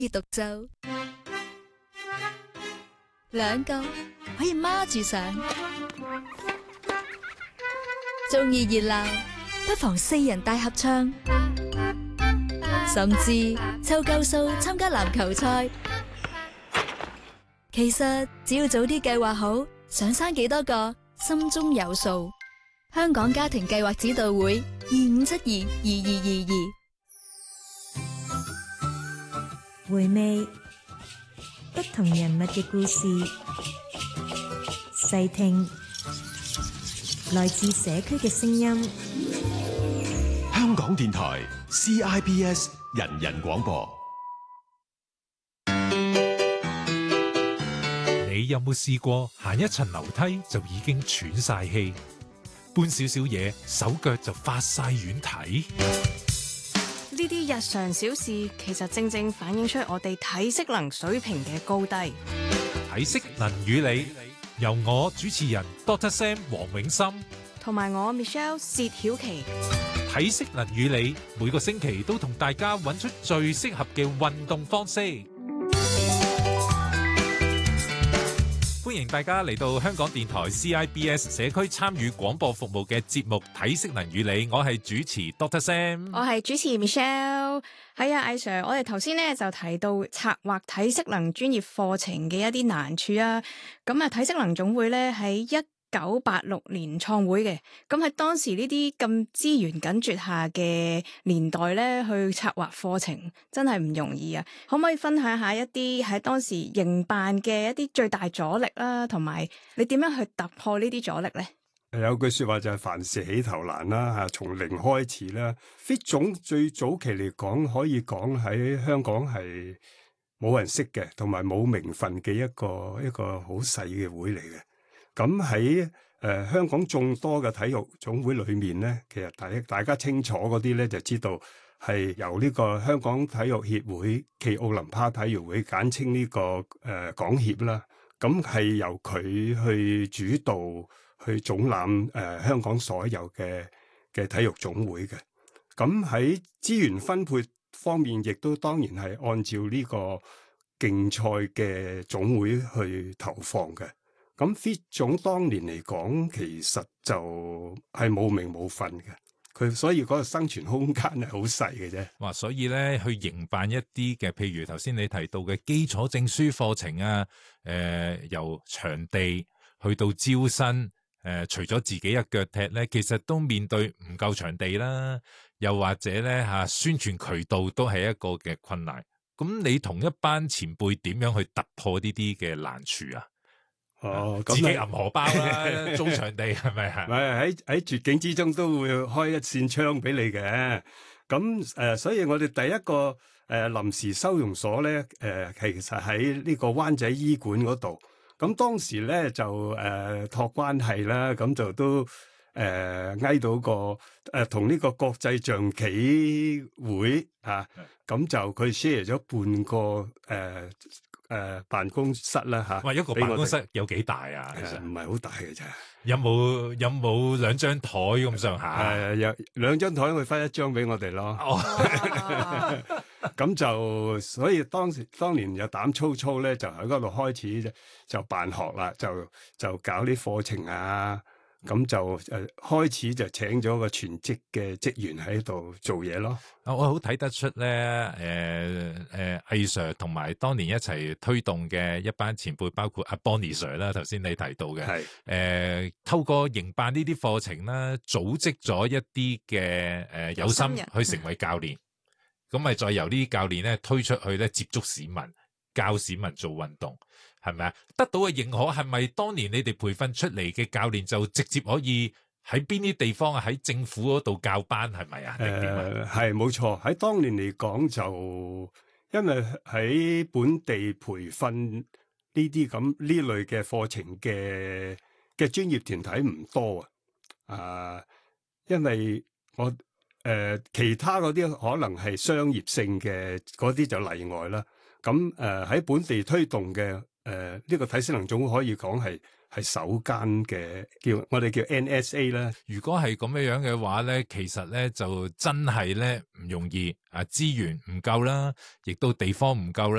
以獨奏，兩個可以孖住上，中意熱鬧不妨4人大合唱，甚至湊夠數參加籃球賽。其實只要早啲計劃好，想生幾多個，心中有數。香港家庭計劃指導會25722222。 回味不同人物嘅故事，細聽來自社區嘅聲音。 香港電台 CIBS 人人廣播。 你有冇試過行一層樓梯就已經喘晒氣，搬少少嘢手腳就發晒軟蹄？ 呢啲日常小事其實正正反映出我哋體適能水平嘅高低。 體適能與你，由我主持人 Dr. Sam 黃永森同埋我 Michelle 薛曉琪。 體適能與你，每個星期都同大家揾出最適合嘅運動方式。歡迎大家嚟到香港電台 CIBS 社區參與廣播服務嘅節目《體適能與你》，我係主持 Dr. Sam， 我係主持 Michelle。係啊，艾 Sir， 我哋頭先咧就提到策劃體適能專業課程嘅一啲難處啊。咁啊，體適能總會咧喺1986年創會嘅，咁喺當時呢啲咁資源緊絀下嘅年代咧，去策劃課程真係唔容易啊！可唔可以分享下一啲喺當時營辦嘅一啲最大阻力啦，同埋你點樣去突破呢啲阻力咧？ 有句說話就係凡事起頭難啦，吓從零開始啦。fit 總最早期嚟講，可以講喺香港係冇人識嘅，同埋冇名分嘅一個好細嘅會嚟嘅。咁喺香港眾多嘅體育總會裏面咧，其實大家清楚嗰啲咧，就知道係由呢個香港體育協會暨奧林匹克體育會簡稱呢個港協啦。咁係由佢去主導去總攬香港所有嘅體育總會嘅。咁喺資源分配方面，亦都當然係按照呢個競賽嘅總會去投放嘅。咁 fit 總當年嚟講，其實就係冇名冇份嘅，佢所以嗰個生存空間係好細嘅啫。 哇！所以咧去營辦一啲嘅，譬如頭先你提到嘅基礎證書課程啊，由場地去到招生，除咗自己一腳踢咧，其實都面對唔夠場地啦，又或者咧宣傳渠道都係一個嘅困難。咁你同一班前輩點樣去突破呢啲嘅難處啊？自己揞荷包啦，租場地係咪啊？ 喺絕境之中都會開一扇窗俾你嘅。咁所以我哋第一個臨時收容所咧，其實喺呢個灣仔醫館嗰度。咁當時咧就託關係啦，咁就都挨到個同呢個國際象棋會啊，咁就佢 share 咗半個辦公室啦吓。 哇！一個辦公室有幾大啊？其實唔係好大嘅咋。 有冇2張台咁上下？ 有2張台，佢分1張俾我哋咯。咁就所以當年有膽粗粗咧，就喺嗰度開始就辦學啦，就搞啲課程啊。咁就開始就請咗個全職嘅職員喺度做嘢咯。 我好睇得出咧，魏 Sir 同埋當年一齊推動嘅一班前輩，包括阿 Bonnie Sir 啦，頭先你提到嘅，透過營辦呢啲課程啦，組織咗一啲嘅有心去成為教練，咁咪再由呢啲教練咧推出去咧接觸市民，教市民做運動。係咪啊？得到嘅認可係咪當年你哋培訓出嚟嘅教練就直接可以喺邊啲地方啊？喺政府嗰度教班係咪啊？ 係冇錯。喺當年嚟講就，因為喺本地培訓呢啲咁呢類嘅課程嘅專業團體唔多啊。因為我其他嗰啲可能係商業性嘅嗰啲就例外啦。咁喺本地推動嘅。呢個體適能總會可以講係首間嘅我哋叫 NSA 啦。 如果係咁樣嘅話咧，其實咧就真係咧唔容易啊，資源唔夠啦，亦都地方唔夠啦。